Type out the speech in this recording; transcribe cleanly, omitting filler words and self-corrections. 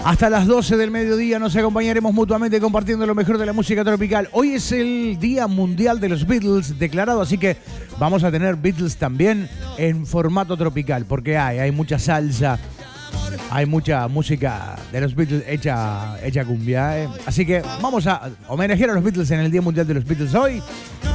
Hasta las 12 del mediodía nos acompañaremos mutuamente compartiendo lo mejor de la música tropical. Hoy es el Día Mundial de los Beatles declarado, así que vamos a tener Beatles también en formato tropical, porque hay mucha salsa, hay mucha música de los Beatles hecha cumbia, ¿eh? Así que vamos a homenajear a los Beatles en el Día Mundial de los Beatles hoy.